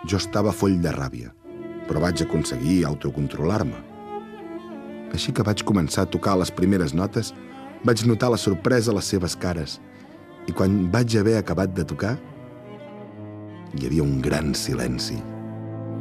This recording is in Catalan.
Jo estava foll de ràbia, però vaig aconseguir autocontrolar-me. Així que vaig començar a tocar les primeres notes, vaig notar la sorpresa a les seves cares, i quan vaig haver acabat de tocar, hi havia un gran silenci.